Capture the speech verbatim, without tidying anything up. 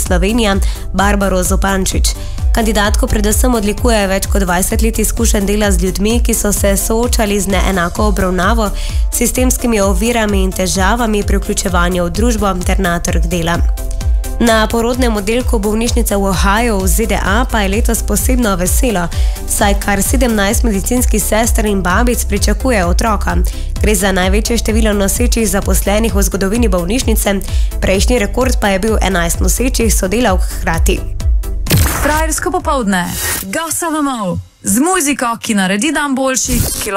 Slovenija Barbaro Zupančič. Kandidatko predvsem odlikuje več kot dvajset let izkušenj dela z ljudmi, ki so se soočali z neenako obravnavo, sistemskimi ovirami in težavami pri vključevanju v družbo ter na trg dela. Na porodnem oddelku bolnišnice v Ohio v Z D A pa je letos posebno veselo, saj kar sedemnajst medicinskih sester in babic pričakuje otroka. Gre za največje število nosečih zaposlenih v zgodovini bolnišnice, prejšnji rekord pa je bil enajst nosečih sodelavk hkrati. Frajersko popoldne, gasavamo z muziko, ki naredi dan boljši.